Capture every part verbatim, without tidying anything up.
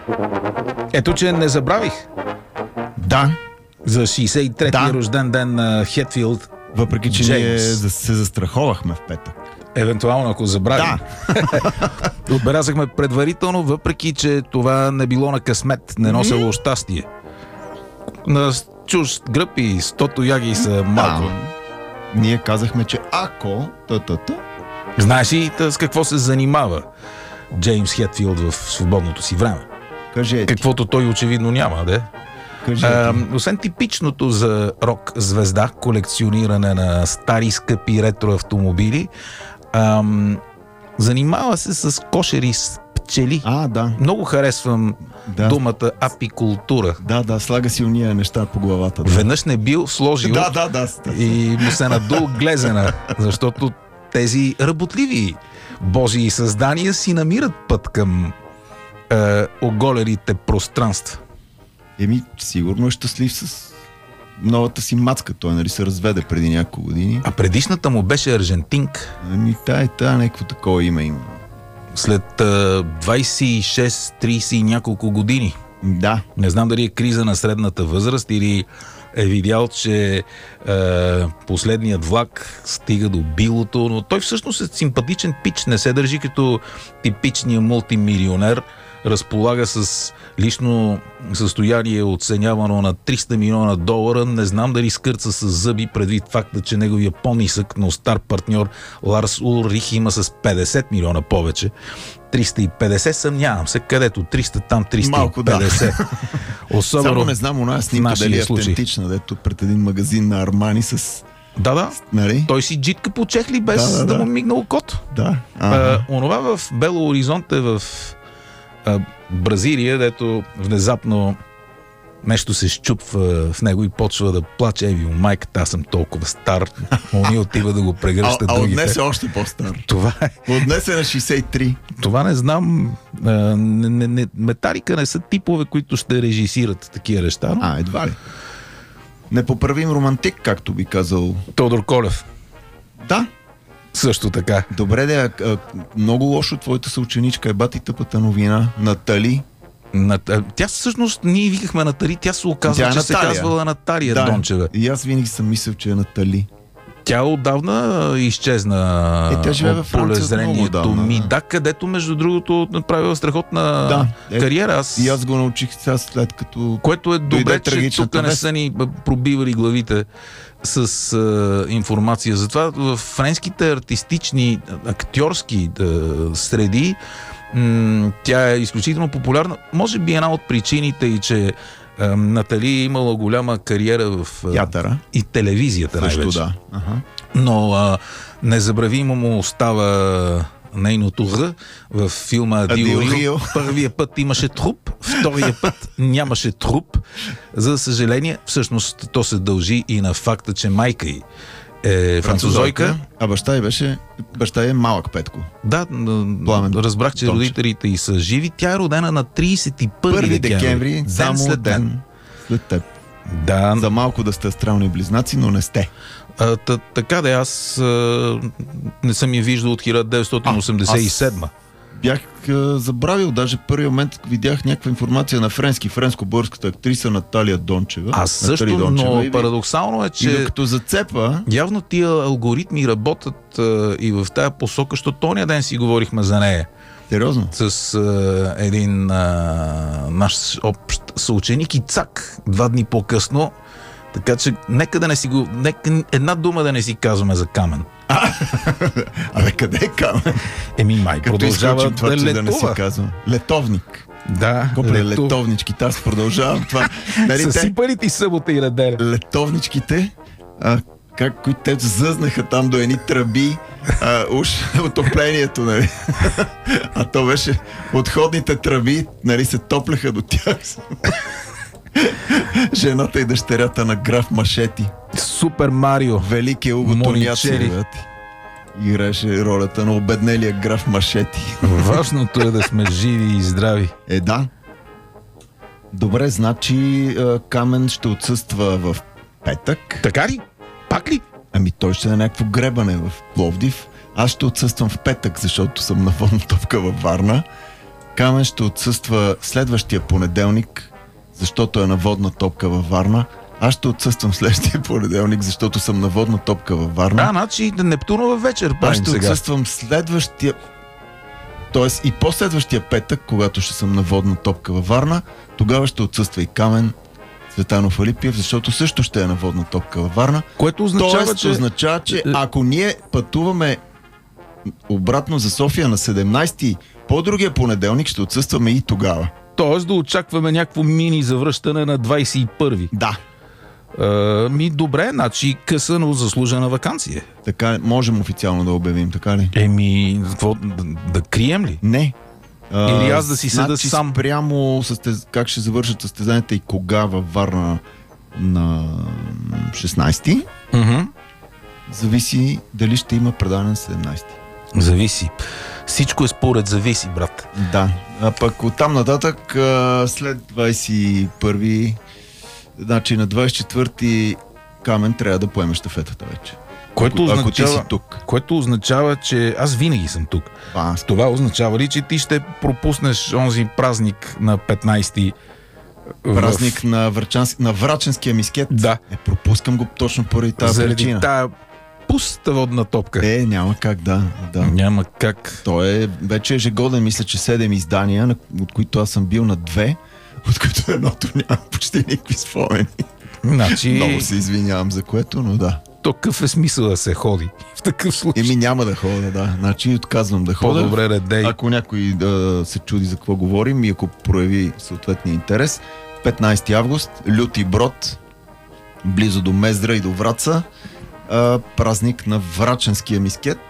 Ето, че не забравих. Да. За шейсет и третия да. рожден ден на Хетфилд. Въпреки, че Джеймс. ние се застраховахме в петък. Евентуално, ако забравим. Да. Отбелязахме предварително, въпреки, че това не било на късмет, не носело щастие. На чуж гръб и сто тояги са малко. Да. Ние казахме, че ако... Та-та-та... Знаеш ли с какво се занимава Джеймс Хетфилд в свободното си време? Кажете. Каквото той очевидно няма, да? А, освен типичното за рок звезда, колекциониране на стари скъпи ретро автомобили, ам, занимава се с кошери с пчели. А, да. Много харесвам да. думата апикултура. Да, да, слага си уния неща по главата. Да. Веднъж не бил сложил да, да, да, да, и му се надул глезена, защото тези работливи божии създания си намират път към е, оголените пространства. Еми, сигурно е щастлив с новата си мацка. Той, нали, се разведе преди няколко години. А предишната му беше аржентинка. Ами, тая и тая, някакво такова име има. След е, двайсет и шест трийсет и няколко години. Да. Не знам дали е криза на средната възраст или е видял, че е, последният влак стига до билото, но той всъщност е симпатичен пич, не се държи като типичния мултимилионер, разполага с лично състояние оценявано на триста милиона долара. Не знам дали скърца с зъби предвид факта, че неговия по-нисък, но стар партньор Ларс Улрих има с петдесет милиона повече. триста и петдесет, съмнявам се, където триста, там триста и петдесет. Малко, да. Особено само не знам, оная снимка дали е случай. автентична, дето пред един магазин на Армани с... Да, да. Нали? Той си джитка по чехли, без да, да, да. да му мигна окото. Да. А, онова в Бело Оризонте, в а, Бразилия, дето внезапно нещо се щупва в него и почва да плаче. Еви, майката, аз съм толкова стар. Они отива да го прегръщат а, а другите. А отнес е още по-стар. Това е. Отнес е на шейсет и три. Това не знам. А, не, не, не, Металика не са типове, които ще режисират такива неща. Но... А, едва ли. Непоправим романтик, както би казал Тодор Колев. Да. Също така. Добре, де, а, много лошо твоята съученичка е бати тъпата новина. Натали. На, тя всъщност, ние викахме Натали, тя се оказва, тя че се казвала Наталия да, Дончева. И аз винаги съм мислил, че е Натали. Тя отдавна изчезна е, тя живее във Франция полезрението ми. Да, където между другото направила страхотна да, е, кариера. Аз... И аз го научих сега след като... Което е добре, че тук не са ни пробивали главите с а, информация. Затова в френските артистични, актьорски да, среди м- тя е изключително популярна. Може би една от причините и, че а, Натали е имала голяма кариера в театъра и телевизията най-вече. Да. Ага. Но а, незабравимо му остава нейното Р в филма Адио Рио. Първия път имаше труп, втория път нямаше труп. За съжаление, всъщност то се дължи и на факта, че майка й е французойка. А баща й беше, баща й е малък Петко. Да, Пламен разбрах, че Донче. Родителите й са живи. Тя е родена на трийсет и първи декември, само след ден след теб. Да. За малко да сте астрални близнаци, но не сте. А, т- така да, аз а, не съм я виждал от хиляда деветстотин осемдесет и седма. А, бях а, забравил, даже в първи момент видях някаква информация на френски, френско-българската актриса Наталия Дончева. Аз също, Дончева, но и, парадоксално е, че и като зацепа... явно тия алгоритми работят а, и в тая посока, защото тоня ден си говорихме за нея. Сериозно? С а, един а, наш общ съученик и цак, два дни по-късно. Така че нека да не си го... Нека една дума да не си казваме за Камен. А, абе, къде е Камен? Еми май, като продължава това, да летува. Да не си казвам. Летовник. Да, Копле, летов... летовничките. Аз продължавам това. Нали, съсипали ти събота и неделя. Летовничките, а, как които те зъзнаха там до едни тръби, а, уж отоплението, нали. А то беше отходните тръби, нали, се топляха до тях. Жената и дъщерята на граф Машети. Супер Марио. Великия Уго Тониаци играеше ролята на обеднелия граф Машети. Важното е да сме живи и здрави. Е, да. Добре, значи Камен ще отсъства в петък. Така ли? Пак ли? Ами той ще е някакво гребане в Пловдив. Аз ще отсъствам в петък, защото съм на водна топка във Варна. Камен ще отсъства следващия понеделник, защото е на водна топка във Варна. Аз ще отсъствам следващия понеделник, защото съм на водна топка във Варна. А, значи Нептунова вечер правим сега. Аз ще сега. отсъствам следващия... Тоест и последващия петък, когато ще съм на водна топка във Варна, тогава ще отсъства и Камен Цветанов Алипиев, защото също ще е на водна топка във Варна. Което означава, Тоест, че... означава, че ако ние пътуваме обратно за София на седемнайсети, по другия понеделник ще отсъстваме и тогава. Тоест да очакваме някакво мини завръщане на двайсет и първи. Да. Uh, ми добре, значи къса, но заслужена ваканция. Така, можем официално да обявим, така ли? Еми, какво, да, да крием ли? Не. А, Или аз да си седа значи, сам? Прямо състез... как ще завършат състезанията и кога във Варна на шестнайсети, Uh-huh. зависи дали ще има предаване на седемнайсети. Зависи. Всичко е според зависи, брат. Да. А пък оттам нататък, след двайсет и първи, значи на двайсет и четвърти Камен трябва да поеме щафетата вече. Което ако, означава, ако ти си тук. Което означава, че аз винаги съм тук. А, Това означава ли, че ти ще пропуснеш онзи празник на петнайсети? Празник в... на, Врачанс... на Враченския мискет? Да. Е, пропускам го точно поради тази Заради причина. тая пуста водна топка. Е, няма как, да. да. Няма как. То е вече ежегоден, мисля, че седем издания, от които аз съм бил на две, от които едното няма почти никакви спомени. Значи... Много се извинявам за което, но да. То какъв е смисъл да се ходи в такъв случай? Еми няма да ходя, да. Значи отказвам да ходя. По-добре редей. Ако някой да се чуди за какво говорим и ако прояви съответния интерес, петнайсети август, Люти Брод, близо до Мездра и до Враца, а, празник на Враченския мискет.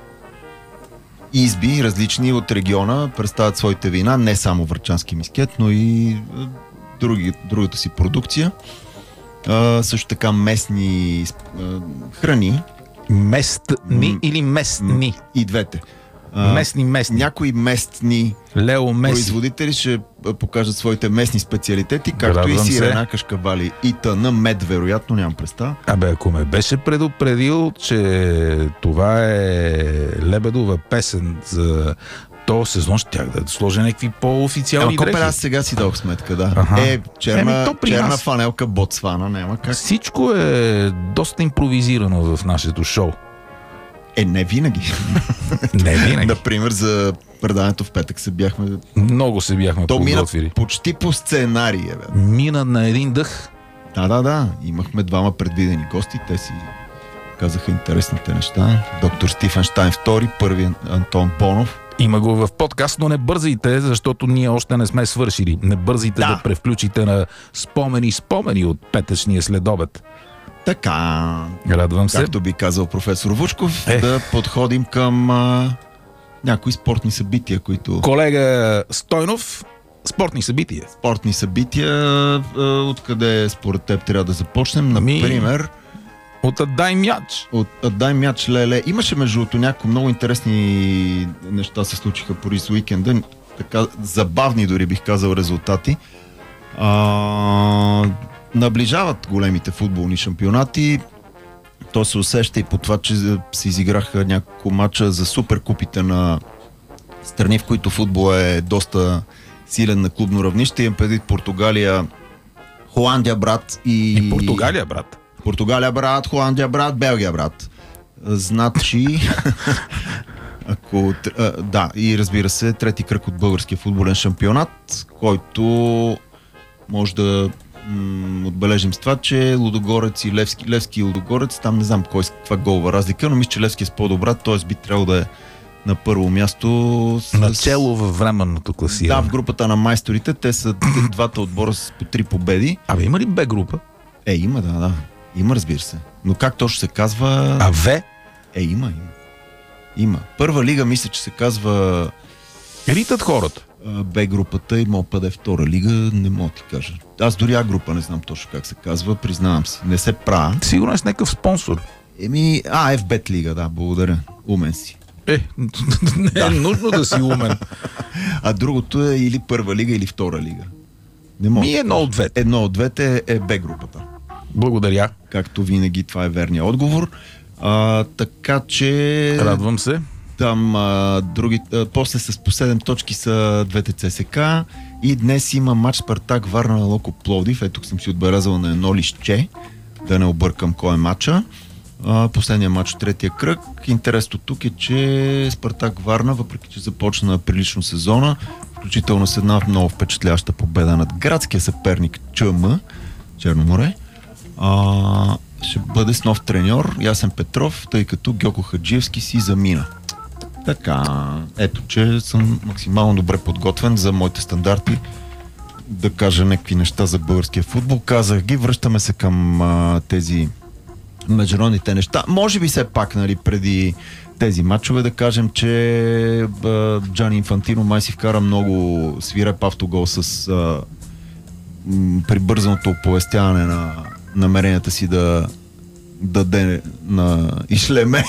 Изби, различни от региона, представят своите вина, не само врачански мискет, но и а, други, другата си продукция. А, също така местни а, храни. Местни или местни? И двете. А, местни, местни. Някои местни Лео Меси. производители ще покажат своите местни специалитети, както Радвам и сирена, кашкавали и тъна, мед, вероятно, нямам представа. Абе, ако ме беше предупредил, че това е Лебедова песен за този сезон, щях да сложа някакви по-официални дрехи. Ама аз сега си дадох сметка, да. Аха. Е, черна, Еми, черна нас... фанелка Ботсвана, няма как. Всичко е доста импровизирано в нашето шоу. Е, не винаги. Не винаги. Например, за предаването в петък се бяхме... Много се бяхме То подготвили. мина почти по сценария, бе. Мина на един дъх. Да, да, да. Имахме двама предвидени гости. Те си казаха интересните неща. Доктор Стифенщайн втори, първи Антон Бонов. Има го в подкаст, но не бързайте, защото ние още не сме свършили. Не бързайте да, да превключите на спомени, спомени от петъчния следобед. Така. Радвам се. Както би казал професор Вучков, Ех. да подходим към а, някои спортни събития, които... Колега Стойнов, спортни събития. Спортни събития, а, откъде според теб трябва да започнем? Например... От Адай мяч. От Адай мяч, леле. Имаше между другото някои много интересни неща се случиха по рис уикенда. Така забавни дори бих казал резултати. А, наближават големите футболни шампионати. То се усеща и по това, че се изиграха няколко мача за суперкупите на страни, в които футбол е доста силен на клубно равнище. Имам предвид Португалия, Холандия, брат и... И Португалия, брат. Португалия, брат, Холандия, брат, Белгия, брат. Значи... ако, да, и разбира се, трети кръг от българския футболен шампионат, който може да м- отбележим с това, че Лудогорец и Левски, Левски и Лудогорец, там не знам кой, каква голова разлика, но мисля, че Левски е с по-добра, т.е. би трябвало да е на първо място. С... Начело във временното класиране. Да, в групата на майсторите, те са двата отбора с по три победи. Абе, има ли Б група? Е, има, да, да. Има, разбира се. Но как точно се казва... А В? Е, има, има. Има. Първа лига, мисля, че се казва... Ритат хората. Б групата и мога да е втора лига, не мога да ти кажа. Аз дори А група не знам точно как се казва, признавам си. Не се правя. Сигурно е с някакъв спонсор. Еми, А, Ф Бет лига, да, благодаря. Умен си. Е, не е да. нужно да си умен. А другото е или първа лига, или втора лига. Не мога. Ми едно от двете. Едно от двете е Б групата. Благодаря. Както винаги, това е верният отговор. А, така че... Радвам се. там а, други, а, после с по седем точки са двете ЦСКА и днес има матч Спартак Варна на Локо Пловдив. Ето тук съм си отбелязал на едно листче, да не объркам кой е матча. А, последният матч от третия кръг. Интересното тук е, че Спартак Варна, въпреки че започна прилично сезона, включително с една много впечатляваща победа над градския съперник ЧМ, Черно море, а, ще бъде с нов треньор Ясен Петров, тъй като Гьоко Хаджиевски си замина. Така, ето, че съм максимално добре подготвен за моите стандарти да кажа някакви неща за българския футбол. Казах ги, връщаме се към а, тези международните неща. Може би все пак, нали, преди тези матчове да кажем, че а, Джани Инфантино май си вкара много свиреп автогол с а, м, прибързаното оповестяване на намеренията си да даде на Ишлеме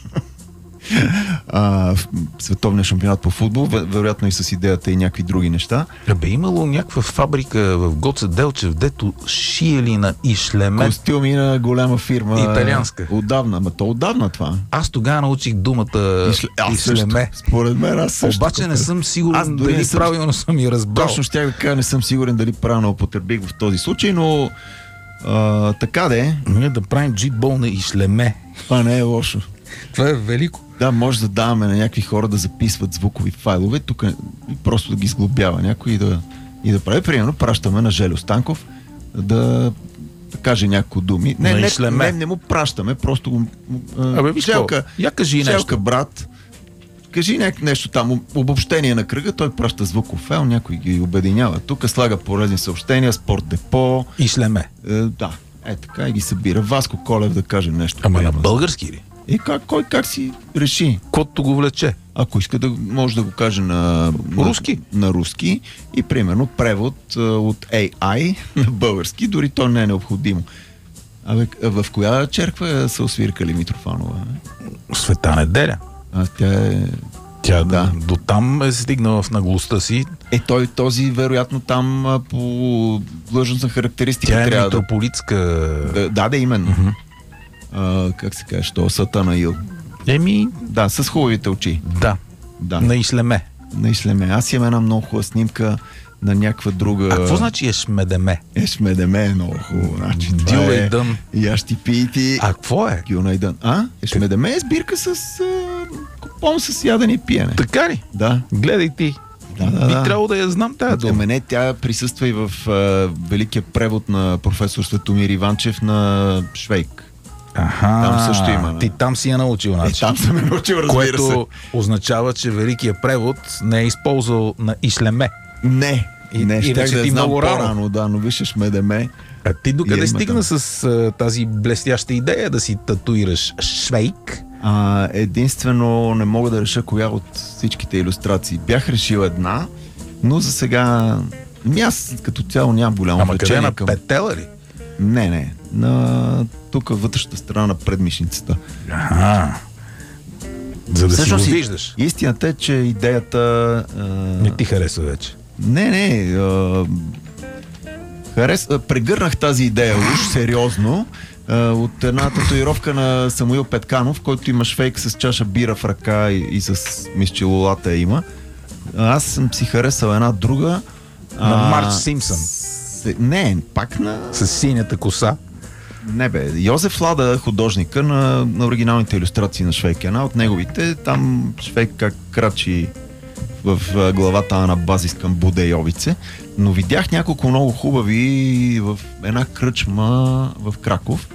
а, в световния шампионат по футбол, вероятно и с идеята и някакви други неща. Бе, имало някаква фабрика в Гоце Делчев, дето шиели на Ишлеме. Костюми на голяма фирма. Италианска. Отдавна, ма то отдавна това. Аз тогава научих думата Ишле... аз Ишлеме. Също. Според мен аз също. Обаче не съм сигурен аз дори дали съм... правилно съм я разбрал. Точно щях да кажа, не съм сигурен дали правилно употребих в този случай, но а, така де. Ние да правим джитбол на Ишлеме. Това не е лошо. Това е велико. Да, може да даваме на някакви хора да записват звукови файлове, тук и просто да ги сглобява някой и да, и да прави. Примерно пращаме на Желю Станков да, да каже няколко думи. Не, не, не, не му пращаме, просто го... Абе, виж Желка, я кажи Желка, нещо. брат, кажи ня... нещо там, обобщение на кръга, той праща звуков файл, някой ги обединява. Тук слага полезни съобщения, Спорт Депо. Ишлеме. Е, да, е така и ги събира. Васко Колев да каже нещо. Ама на приема. български ли? И как, кой как си реши? Котто го влече. Ако иска да може да го каже на, на руски, на руски и примерно превод а, от Ей Ай на български, дори то не е необходимо. Абе, в коя черква са освиркали Митрофанова? Света неделя. А тя е... Тя да. До там е стигнала в наглостта си. Е, той този вероятно там а, по длъжностна характеристика тя е трябва митрополитска... да... Да, да, именно. Uh-huh. А, как се каже, то Сатанаил. Еми... Да, с хубавите очи. Да. Да. На Ишлеме. На Ишлеме. Аз имам една много хубава снимка на някаква друга... А какво значи Ешмедеме? Ешмедеме е много хубаво. Значи, Дюлейдън. И аз ти пиити. А какво е? Гюнайдън. А? Ешмедеме е сбирка с а, купон с ядене и пиене. Така ли? Да. Гледай ти. Да, да, Би да. трябвало да я знам тази дума. Мене тя присъства и в а, великия превод на професор Светомир Иванчев на Швейк. Аха, там също има. Ти там си я научил, Е, значи. там съм я научил, разбира Което се. означава, че великият превод не е използвал на Ишлеме. Не. И, не, и щях че да ти знам много рано. по-рано, да, но виждаш Медеме. А ти докъде И стигна там. с а, тази блестяща идея да си татуираш Швейк? А, единствено не мога да реша коя от всичките илюстрации. Бях решил една, но за сега ми аз като цяло нямам голямо Ама къде, влечение на към... петела ли? Не, не. На тук вътрешната страна на предмишницата. Ага. За да Всъщност, си го виждаш. Истината е, че идеята... А... Не ти харесва вече. Не, не. А... Харес... а, Прегърнах тази идея уж сериозно а, от една татуировка на Самуил Петканов, който има Швейк с чаша бира в ръка и, и с мисчелолата има. Аз съм си харесал една друга. На а, Марч Симпсън. С... Не, пак на... С синята коса. Не бе, Йозеф Лада, художника на, на оригиналните илюстрации на Швейк. Една от неговите, там Швейк как крачи в а, главата на базис към Буде и овице. Но видях няколко много хубави в една кръчма в Краков.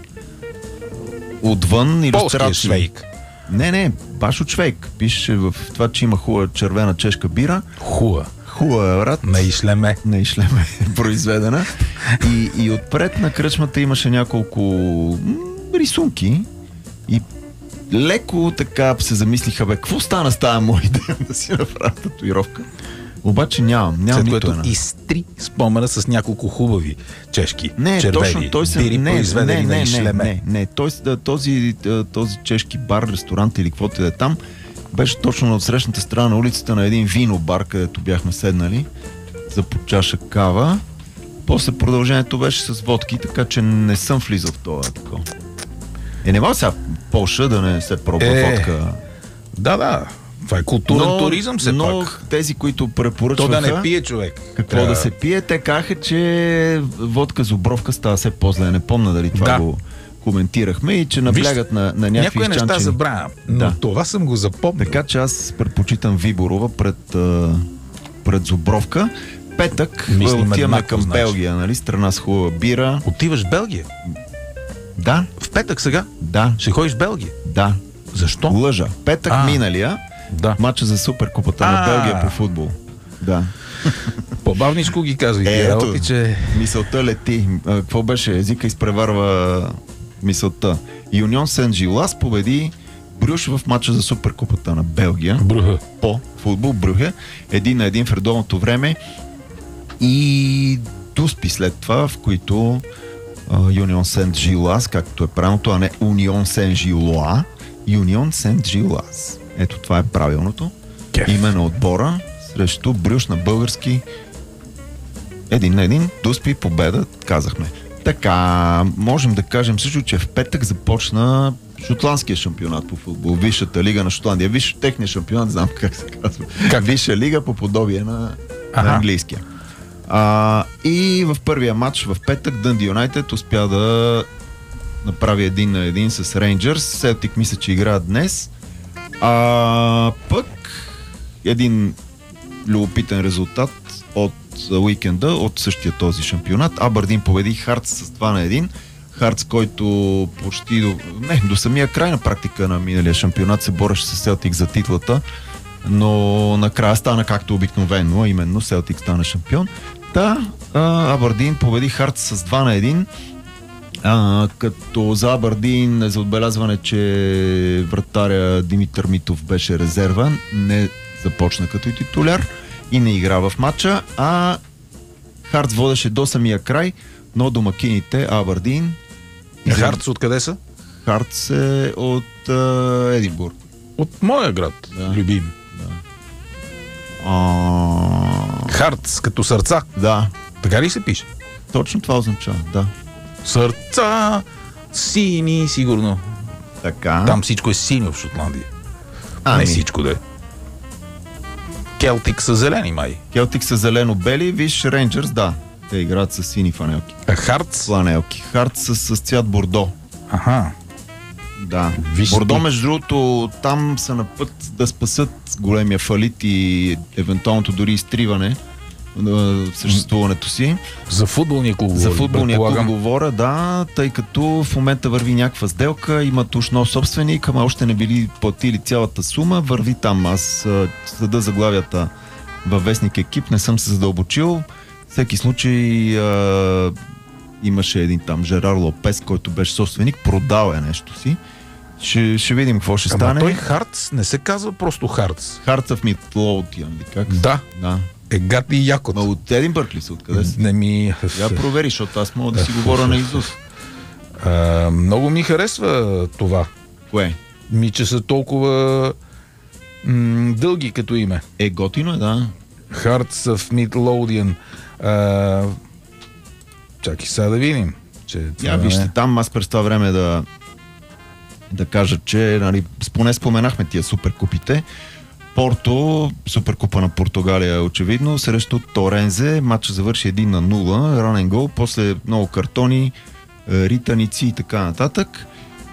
Отвън илюстрации. Полския Швейк. Не, не, баш от Швейк. Пише в това, че има хубава червена чешка бира. Хуа. Хубава, брат. На Ишлеме. На Ишлеме е произведена. И, и отпред на кръчмата имаше няколко м, рисунки. И леко така се замислиха, бе, какво стана с тази моя идея да си направя татуировка? Обаче нямам, нямам След нито което една. изтри спомена с няколко хубави чешки. Не, червени, точно, той се... бири, Не, произведени не, на не, Ишлеме. не, не, той, този, този чешки бар, ресторант или каквото и да е там, беше точно на отсрещната страна на улицата на един вино бар, където бяхме седнали за по чаша кава. После продължението беше с водки, така че не съм влизал в това такова. Е, не мога сега Полша да не се пробва Е, водка. Да, да. Това е културен но, туризъм, все но пак. тези, които препоръчваха... То да не пие човек. Какво Трябва... да се пие, те казаха, че водка Зубровка става все по-зле. Не помня дали това Да. го коментирахме и че наблягат Виж, на, на някакви някои неща изчанчени. забравям, но Да. това съм го запомнил. Така че аз предпочитам Виборова пред, а, пред Зубровка. Петък Мислим отиваме еднакво, към значи. Белгия, нали? Страна с хубава бира. Отиваш в Белгия? Да, В петък сега? да, Ще ходиш в Белгия? да. Защо? Лъжа. Петък А. миналия, Да. матча за Суперкупата на А. Белгия по футбол. Да. По-бавничко ги казвайте, Е, ето. работи, че... Мисълта лети. А, какво беше? Езика изпреварва мисълта. Юнион Сен-Жилас победи Брюш в матча за Суперкупата на Белгия. Бруха. По футбол Брюхе. Един на един в редовното време. И Дуспи след това, в които Юнион Сен-Жилас, както е правилното, а не Унион Сен-Жилоа. Юнион Сен-Жилас. Ето това е правилното. Кеф. Име на отбора срещу Брюш на български. Един на един, Дуспи, победа, казахме. Така, можем да кажем също, че в петък започна шотландския шампионат по футбол. Висшата лига на Шотландия. Виж, техния шампионат, знам как се казва. Как? Висша лига по подобие на, Аха. на английския. А, и в първия матч в петък Дънди Юнайтед успя да направи един на един с Рейнджърс. Селтик мисля, че играят днес. А пък един любопитен резултат от уикенда, от същия този шампионат. Абърдин победи Хартс с два на един. Хартс, който почти до, не, до самия край на практика на миналия шампионат се бореше с Селтик за титлата, но накрая стана както обикновено, а именно Селтик стана шампион. Та, а, Абърдин победи Хартс с два на един. А, като за Абърдин е за отбелязване, че вратаря Димитър Митов беше резервен, не започна като титуляр и не игра в матча, а Хартс водеше до самия край, но домакините Абърдин... Хартс откъде са? Хартс е от а, Единбург. От моя град, Да. любим. А... Хартс, като сърца. Да, Така ли се пише? точно това означава, да. Сърца, сини, сигурно. Така. Там всичко е синьо в Шотландия. Ами. Не всичко да е. Келтик са зелени, май. Келтик са зелено-бели, виж Рейнджърс, да. Те играят с сини фанелки. А Хартс? Фланелки. Хартс с, с цвят бордо. Аха. Да. Виж Бордо, ти. между другото, там са на път да спасат големия фалит и евентуалното дори изтриване на съществуването си. За футболния клуб. За говори, футболния клуб предполагам. говоря, да, тъй като в момента върви някаква сделка, имат уж нов собственик, ама още не били платили цялата сума, върви там. Аз а, следа заглавията във вестник Екип, не съм се задълбочил. Всеки случай а, имаше един там Жерар Лопес, който беше собственик, продал е нещо си. Ще, ще видим какво ще Ама стане. той Хартс не се казва просто Хартс. Hearts of Midlothian, или как? Да. Да. Егат и Якот. Ма от Единбърг ли са? Откъде са? Не ми... Я провери, защото аз мога да си говоря на Изус. А, много ми харесва това. Кое? Ми, че са толкова м- дълги като име. Е, готино е, да. Hearts of Midlothian. А, чакай сега да видим. Че това Я не- вижте там, аз през това време да да кажа, че нали, поне споменахме тия суперкупите. Порто, суперкупа на Португалия очевидно, срещу Торензе, матчът завърши един на нула, ранен гол, после много картони, ританици и така нататък.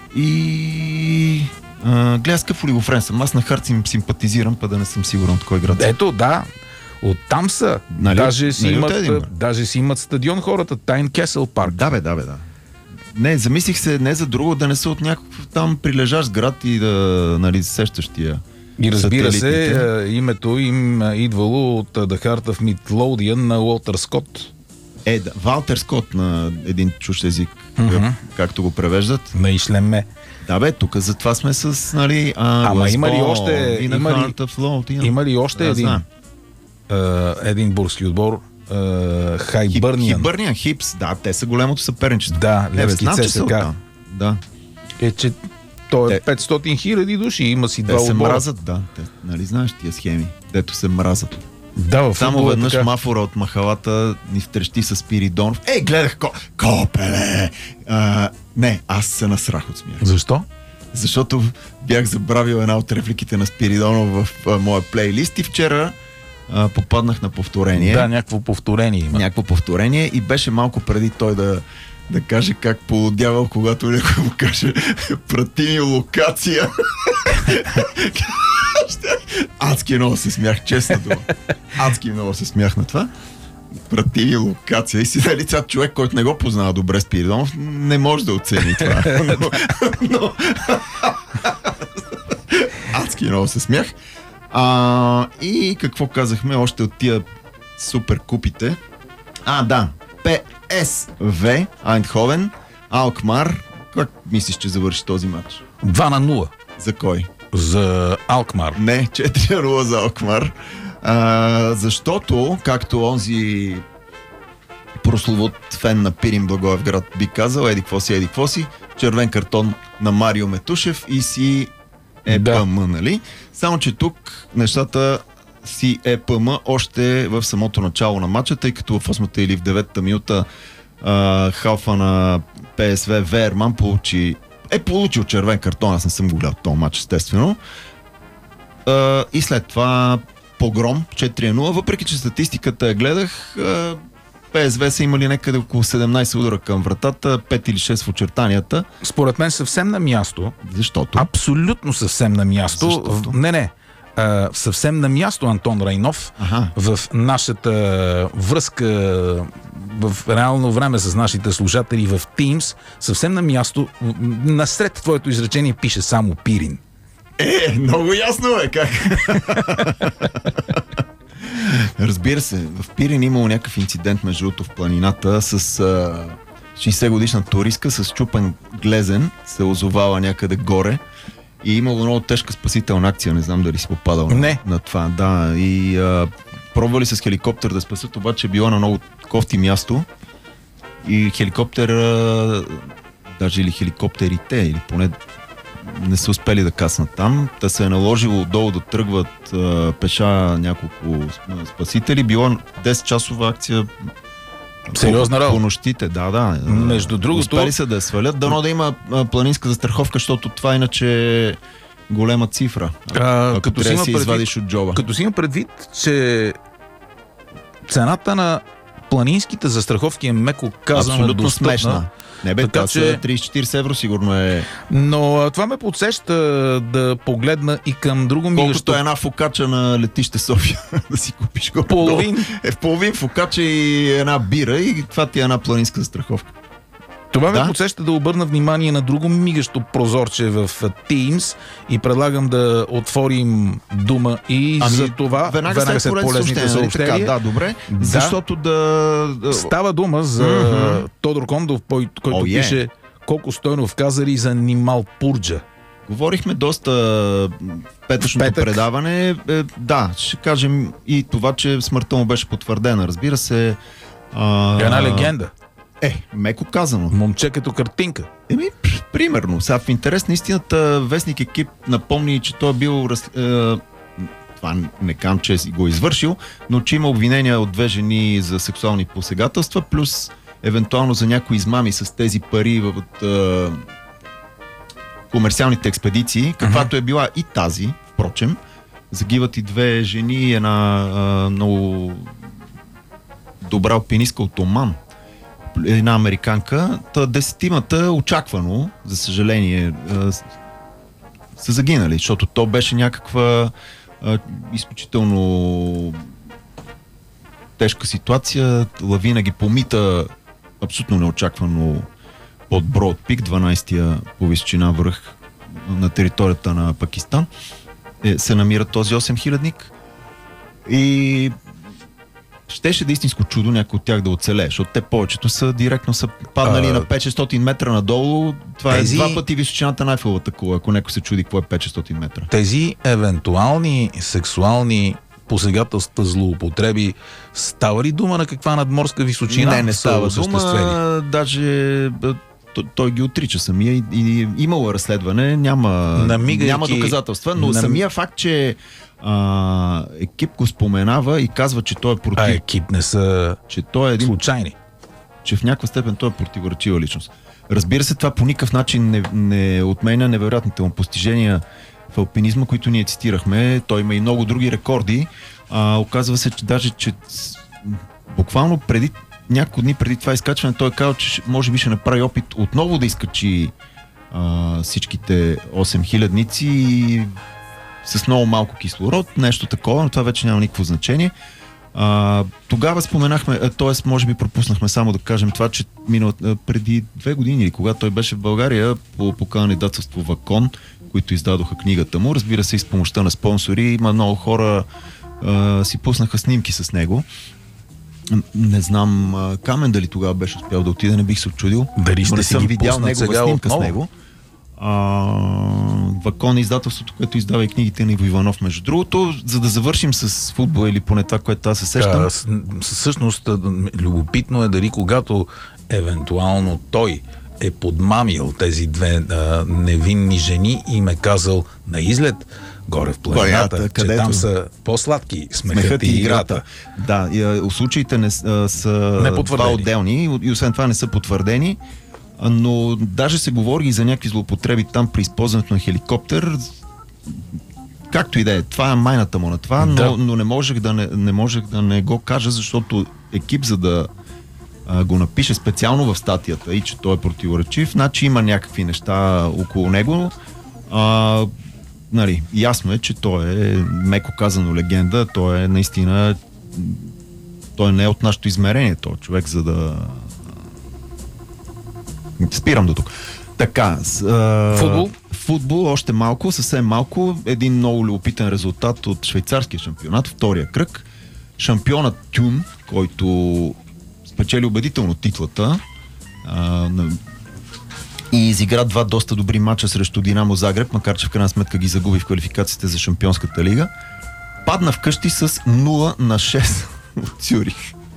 И а, гледа с къв олигофрен съм. Аз на Харц им симпатизирам, па да не съм сигурен от кой град. Ето, да. Оттам са. Нали- даже, си нали от имат, Единбург? даже си имат стадион хората. Тайн Кесъл парк. Да, бе, да, бе, да. Не, замислих се не за друго, да не са от някакъв там прилежащ град и да, нали, сещащия. И разбира се, сателитните. е, името им е идвало от е, The Heart of Midlothian на Уолтер Скот. Е, да, Валтер Скот на един чужд език, Мгм. както го превеждат. На Ишлеме. Да, бе, тук затова сме с, нали, а, Ама West има ли Brom, още- и на има ли- Heart of Lothian. Има ли още Да, един знам. е, единбургски отбор? Е, Хайбърниан. Хибърниан, Хипс, да, те са големото съперничество. Да, Е, бе, Левски знам, че са ЦСКА. оттам. Да. Е, че той е Те- петстотин хиляди души, има си Те два се отбора. мразят, да. Те, нали знаеш тия схеми, дето се мразят. Да, в Само футбола е веднъж така. мафора от махалата ни втрещи с Спиридон. Ей, гледах ко... Копеле! А, не, аз се насрах от смях. Защо? защото бях забравил една от репликите на Спиридонов в а, моя плейлист и вчера а, попаднах на повторение. Да, някакво повторение има. Някакво повторение и беше малко преди той да, да каже как полудявал, когато някой му каже прати ми локация. Адски много се смях, честно дума. Адски много се смях на това. Прати ми локация. И си на лица човек, който не го познава добре Спиридонов, не може да оцени това. Но, но... Адски много се смях. А, и какво казахме още от тия супер купите? А, да. Пе Ес Ве Айндховен, Алкмар. Как мислиш, че завърши този матч? два на нула. За кой? За Алкмар. Не, четири на нула за Алкмар. А, защото, както онзи прословут фен на Пирин Благоевград би казал, еди какво си, еди какво си, червен картон на Марио Метушев и си Е П М, да. Нали? Само, че тук нещата си Е П М още в самото начало на матча, тъй като в осмата или в деветата минута а, халфа на Пе Ес Ве Верман получи е получил червен картон, аз не съм го гледал този матч, естествено. А, и след това погром четири на нула, въпреки че статистиката я гледах, Пе Ес Ве са имали някъде около седемнайсет удара към вратата, пет или шест в очертанията. Според мен съвсем на място. Защото? Абсолютно съвсем на място. Защото? Не, не. Uh, съвсем на място Антон Райнов Ага. в нашата връзка в реално време с нашите слушатели в Teams, съвсем на място, насред твоето изречение пише само Пирин. Е, много ясно е как. Разбира се, в Пирин имало някакъв инцидент между другото в планината с а, шейсет годишна туристка с чупен глезен, се озовала някъде горе. И имало много тежка спасителна акция, не знам дали си попадал не. На, на това. Да, и а, пробвали с хеликоптер да спасят, обаче било на много кофти място. И хеликоптер, а, даже или хеликоптерите, или поне не са успели да каснат там. Та се е наложило отдолу да тръгват а, пеша няколко спасители. Било десет часова акция. Сериозна работа. По нощите, да, да. Между другото... Успели са да я свалят, дано да има а, планинска застраховка, защото това иначе е голема цифра. А, ако като трябва да си предвид, извадиш от джоба. Като си има предвид, че цената на планинските застраховки е меко казано абсолютно достъпна. смешна. Не бе, така, това че... са трийсет до четирийсет евро сигурно е. Но а, това ме подсеща да погледна и към друго мигащо. Колкото е една фокача на летище София да си купиш го. Половин. Е в половин фокача и една бира и това ти е една планинска застраховка. Това да? ме подсеща да обърна внимание на друго мигащо прозорче в Teams и предлагам да отворим дума и ами, за това веднага, веднага след полезните съобщения. Така, да, добре. Да. Защото да... Stава дума за uh-huh. Тодор Кондов, който oh, yeah. пише колко Стойнов казали за Нимал Пурджа. Говорихме доста в петъчното Петък. предаване. Е, да, ще кажем и това, че смъртта му беше потвърдена. Разбира се... А... Една легенда. Е, меко казано. Момче като картинка. Еми, примерно. Сега в интерес на истината вестник екип напомни, че той е бил... Раз... Е... Това не кам, че си го извършил, но че има обвинения от две жени за сексуални посегателства, плюс евентуално за някои измами с тези пари от е... комерциалните експедиции, каквато е била и тази, впрочем. Загиват и две жени, една а, много добра алпинистка от Оман, една американка. Та десетимата очаквано, за съжаление, а, са загинали, защото то беше някаква а, изключително тежка ситуация. Лавина ги помита абсолютно неочаквано под Броуд Пик, дванайсетия по височина връх на територията на Пакистан, е, се намира този осемхилядник и щеше да е истинско чудо някой от тях да оцелее, защото те повечето са директно са паднали а... на пет-шестстотин метра надолу. Това тези... е два пъти височината на Айфеловата кула, ако някой се чуди какво е пет-шестстотин метра. Тези евентуални сексуални посегателства, злоупотреби, става ли дума на каква надморска височина? Не, не става дума, даже той ги отрича самия и, и имало разследване, няма, Намигайки... няма доказателства, но Нам... самия факт, че а, екип го споменава и казва, че той е против. А екип не са че той е един... случайни. че в някаква степен той е противоречива личност. Разбира се, това по никакъв начин не, не отменя невероятните му постижения в алпинизма, които ние цитирахме. Той има и много други рекорди. А, оказва се, че даже че буквално преди няколко дни преди това изкачване той е казал, че може би ще направи опит отново да изкачи а, всичките осем хилядници с много малко кислород, нещо такова, но това вече няма никакво значение. А, тогава споменахме, т.е. може би пропуснахме само да кажем това, че минал, преди две години, когато той беше в България по, по кандидатство Вакон, които издадоха книгата му, разбира се и с помощта на спонсори, има много хора а, си пуснаха снимки с него. Не знам а, Камен дали тогава беше успял да отиде, не бих се отчудил. Дали ще не си съм ги видял негова снимка отново? с него. А, Вакон е издателството, което издава и книгите на Иво Иванов, между другото, за да завършим с футбола или поне това, което аз се сещам. Да, с, всъщност, любопитно е дали когато евентуално той е подмамил тези две а, невинни жени и им е казал на излет горе в планината, Планята, че където... там са по-сладки смехът, смехът и играта. Да, и, случаите не, а, са два отделни и освен това не са потвърдени. Но даже се говори и за някакви злоупотреби там при използването на хеликоптер. Както и да е, това е майната му на това, но, да. но не можех да не, не можех да не го кажа, защото екип, за да а, го напише специално в статията и че той е противоречив, значи има някакви неща около него. А, нали, ясно е, че той е, меко казано, легенда. Той е наистина, той не е от нашето измерение, той е човек, за да спирам до тук. Така, с, а... футбол? Футбол, още малко, съвсем малко. Един много любопитен резултат от швейцарския шампионат, втория кръг. Шампионът Тюм, който спечели убедително титлата а, и изигра два доста добри мача срещу Динамо Загреб, макар че в крайна сметка ги загуби в квалификациите за Шампионската лига. Падна вкъщи с нула на шест от Цюрих.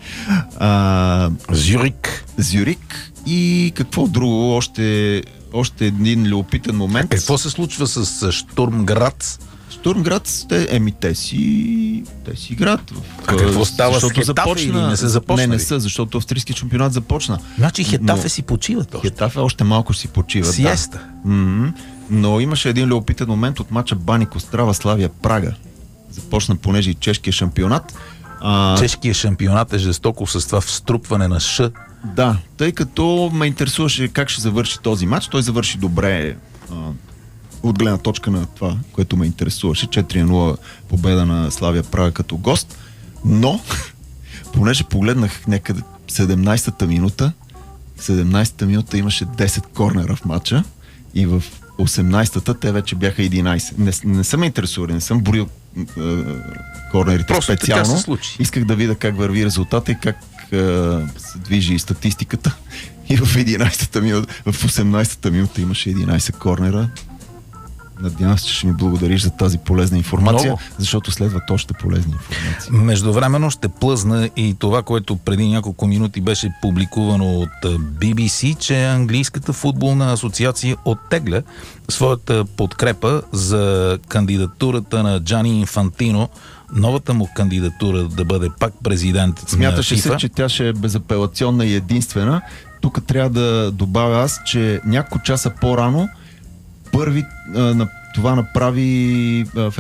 А... Зюрик. Зюрик. И какво друго, още, още един любопитен момент. Какво се случва с Штурм Грац? Штурм Грац, те, еми, те си, те си играт. А какво става с Хетафе започна... или не се започна? Не, не са, защото австрийски шампионат започна. Значи Хетафе но... си почиват още. Хетафе още малко си почиват. Сиеста. Да. Mm-hmm. Но имаше един любопитен момент от мача Баник Острава Славия Прага. Започна понеже и чешкия шампионат. А... Чешкият шампионат е жестоко с това вструпване на Ш. Да, тъй като ме интересуваше как ще завърши този матч. Той завърши добре а, от гледна точка на това, което ме интересуваше. четири на нула победа на Славия Прага като гост. Но, понеже погледнах някъде седемнайсета минута, седемнайсета минута имаше десет корнера в матча и в осемнайсета те вече бяха единайсет. Не, не съм интересуван, не съм борил е, корнерите просто специално. Се случи. Исках да видя как върви резултата и как е, се движи статистиката. И в единайсета минута, в осемнайсета минута имаше единайсет корнера. Надявам се, че ще ми благодариш за тази полезна информация, много. Защото следват още полезни информации. Междувременно ще плъзна и това, което преди няколко минути беше публикувано от Би Би Си, че Английската футболна асоциация оттегля своята подкрепа за кандидатурата на Джани Инфантино, новата му кандидатура да бъде пак президент. Смяташе се, че тя ще е безапелационна и единствена. Тук трябва да добавя аз, че няколко часа по-рано първи а, на, това направи а,